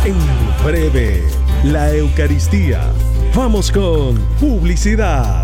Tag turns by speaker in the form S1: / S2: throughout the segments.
S1: En breve, la Eucaristía. Vamos con publicidad.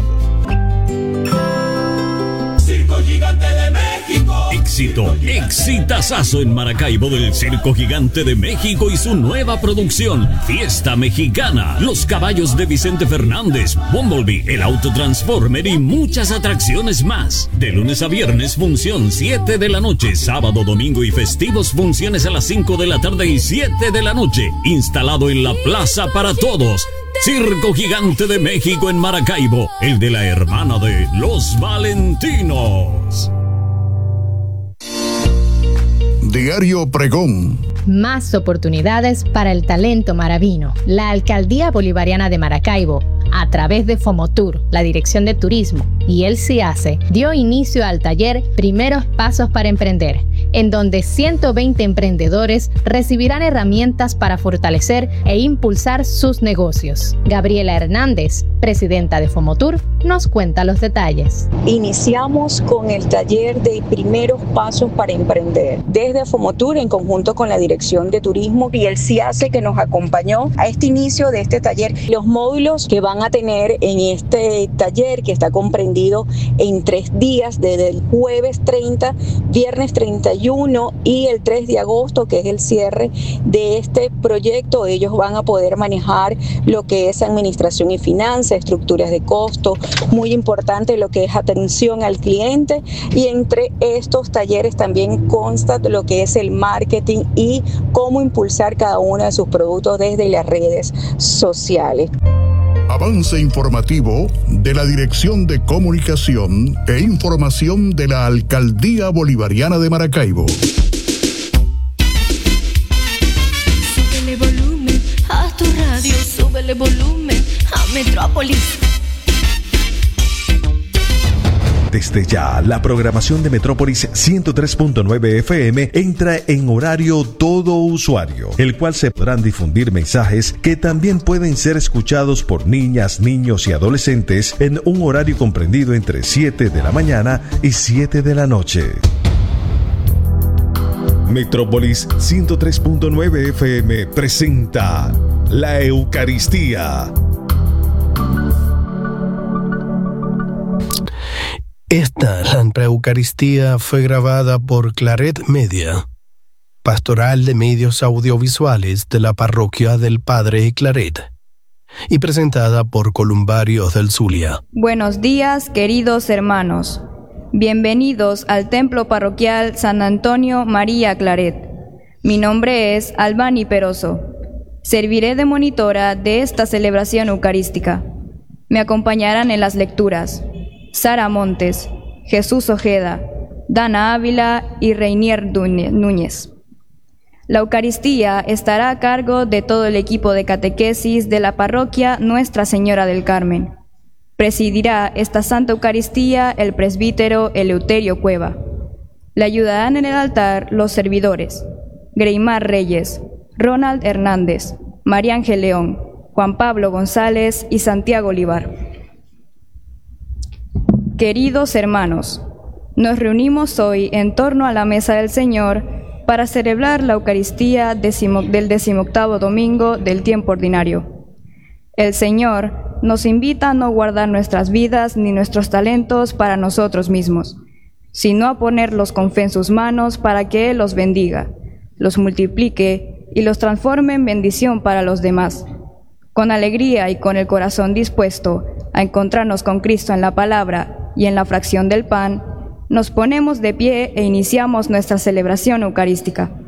S2: Circo Gigante de México.
S3: Éxito, exitazazo en Maracaibo del Circo Gigante de México y su nueva producción, Fiesta Mexicana. Los caballos de Vicente Fernández, Bumblebee, el Autotransformer y muchas atracciones más. De lunes a viernes, función 7 de la noche, sábado, domingo y festivos, funciones a las 5 de la tarde y 7 de la noche. Instalado en la Plaza para Todos. Circo Gigante de México en Maracaibo, el de la hermana de los Valentinos.
S4: Diario Pregón.
S5: Más oportunidades para el talento maravino. La Alcaldía Bolivariana de Maracaibo, a través de Fomotur, la Dirección de Turismo y el CIACE, dio inicio al taller Primeros Pasos para Emprender, en donde 120 emprendedores recibirán herramientas para fortalecer e impulsar sus negocios. Gabriela Hernández, presidenta de Fomotur, nos cuenta los detalles.
S6: Iniciamos con el taller de Primeros Pasos para Emprender. Desde Fomotur, en conjunto con la Dirección de Turismo y el CIACE, que nos acompañó a este inicio de este taller, los módulos que van a tener en este taller, que está comprendido en 3 días, desde el jueves 30, viernes 31 y el 3 de agosto, que es el cierre de este proyecto. Ellos van a poder manejar lo que es administración y finanzas, estructuras de costo, muy importante lo que es atención al cliente, y entre estos talleres también consta lo que es el marketing y cómo impulsar cada uno de sus productos desde las redes sociales.
S4: Avance informativo de la Dirección de Comunicación e Información de la Alcaldía Bolivariana de Maracaibo.
S7: Súbele volumen a tu radio, súbele volumen a Metrópolis.
S1: Desde ya, la programación de Metrópolis 103.9 FM entra en horario todo usuario, el cual se podrán difundir mensajes que también pueden ser escuchados por niñas, niños y adolescentes en un horario comprendido entre 7 de la mañana y 7 de la noche. Metrópolis 103.9 FM presenta la Eucaristía.
S8: Esta Lampa Eucaristía fue grabada por Claret Media, Pastoral de Medios Audiovisuales de la Parroquia del Padre Claret, y presentada por Columbarios del Zulia.
S9: Buenos días, queridos hermanos. Bienvenidos al Templo Parroquial San Antonio María Claret. Mi nombre es Albani Peroso. Serviré de monitora de esta celebración eucarística. Me acompañarán en las lecturas Sara Montes, Jesús Ojeda, Dana Ávila y Reinier Núñez. La Eucaristía estará a cargo de todo el equipo de catequesis de la parroquia Nuestra Señora del Carmen. Presidirá esta Santa Eucaristía el presbítero Eleuterio Cueva. Le ayudarán en el altar los servidores Greymar Reyes, Ronald Hernández, María Ángel León, Juan Pablo González y Santiago Olivar. Queridos hermanos, nos reunimos hoy en torno a la mesa del Señor para celebrar la Eucaristía del 18º domingo del tiempo ordinario. El Señor nos invita a no guardar nuestras vidas ni nuestros talentos para nosotros mismos, sino a ponerlos con fe en sus manos para que Él los bendiga, los multiplique y los transforme en bendición para los demás. Con alegría y con el corazón dispuesto a encontrarnos con Cristo en la palabra y en la fracción del pan, nos ponemos de pie e iniciamos nuestra celebración eucarística.